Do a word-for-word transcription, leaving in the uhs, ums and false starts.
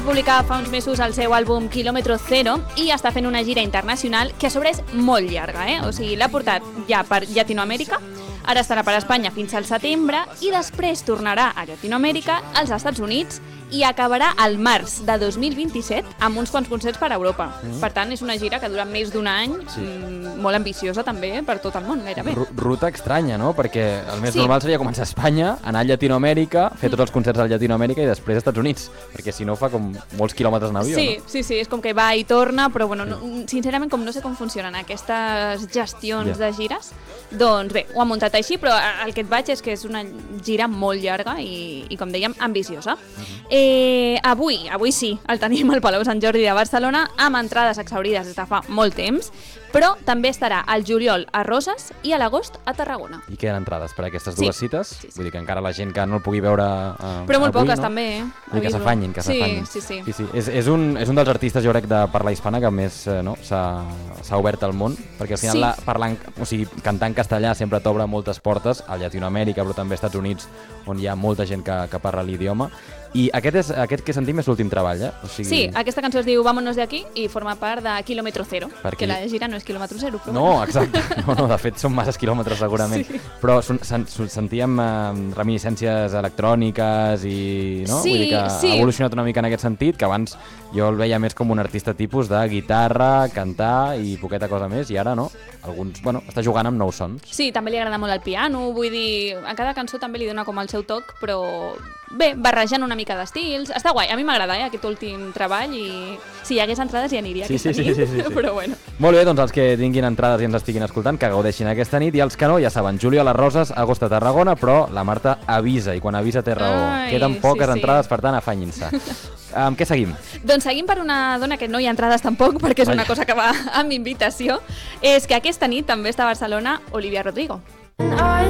Publicava fa uns mesos el seu àlbum Kilómetro Cero i està fent una gira internacional que a sobre és molt llarga, eh? O sigui, l'ha portat ja per Llatinoamèrica, ara estarà per Espanya fins al setembre i després tornarà a Llatinoamèrica, als Estats Units, i acabarà al març de dos mil vint-i-set amb uns quants concerts per Europa. Mm. Per tant, és una gira que dura més d'un any, sí. mm, molt ambiciosa també per tot el món, gairebé. R ruta estranya, no? Perquè el més sí. normal seria començar a Espanya, anar a Llatinoamèrica, fer tots els concerts a Llatinoamèrica i després als Estats Units, perquè si no fa com molts quilòmetres en avió, sí, no? Sí, sí, és com que va i torna, però bueno, no, sincerament com no sé com funcionen aquestes gestions yeah. de gires, doncs bé, ho han muntat així, però el que et vaig és que és una gira molt llarga i, i com dèiem, ambiciosa. Uh-huh. Eh, avui, avui sí, el tenim al Palau Sant Jordi de Barcelona amb entrades exhaurides des de fa molt temps, però també estarà al juliol a Roses i a l'agost a Tarragona. I queden entrades per a aquestes dues sí. cites? Sí, sí. Vull dir que encara la gent que no el pugui veure uh, però molt avui, poques no? també, eh? I que s'afanyin, que s'afanyin. Sí, sí, sí. sí, sí. És, és, un, és un dels artistes, jo crec, de parla hispana que més eh, no, s'ha obert al món, perquè al final sí. la, parlant, o sigui, cantar en castellà sempre t'obre moltes portes, a Llatinoamèrica, però també als Estats Units, on hi ha molta gent que, que parla l'idioma. I aquest, és, aquest que sentim és l'últim treball, eh? O sigui... Sí, aquesta cançó es diu Vámonos de aquí i forma part de Kilómetro Cero, Perquè... que la gira no és quilòmetre zero. Però no, exacte. No, no, de fet són masses quilòmetres segurament. Sí. Però sen sentíem eh, reminiscències electròniques i no? Sí, Vull dir que sí. ha evolucionat una mica en aquest sentit, que abans jo el veia més com un artista tipus de guitarra, cantar i poqueta cosa més, i ara no. Alguns, bueno, està jugant amb nous sons. Sí, també li agrada molt el piano, vull dir, a cada cançó també li dona com el seu toc, però bé, barrejant una mica d'estils. Està guai, a mi m'agrada eh, aquest últim treball i si hi hagués entrades hi aniria sí, aquesta sí, nit, sí, sí, sí, sí. però bueno. Molt bé, doncs els que tinguin entrades i ens estiguin escoltant, que gaudeixin aquesta nit, i els que no, ja saben, juliol a les Roses, agost a Tarragona, però la Marta avisa, i quan avisa té raó. Ai, Queden poques sí, sí. entrades, per tant, afanyin-se. Amb què seguim? Doncs seguim per una dona que no hi ha entrades tampoc, perquè és Vaja. una cosa que va amb invitació, és que aquesta nit també està a Barcelona Olivia Rodrigo. I